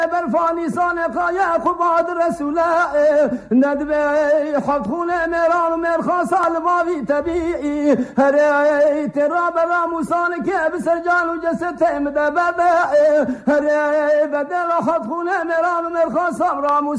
برفانی سانقا یعقوب آد رسوله ندبه حفت خونه میران و مرخان سالباوی طبیعی هره ترا برا موسان که بسر جان و جسد تیمده بده هره بدل حفت خونه میران و مرخان سالباوی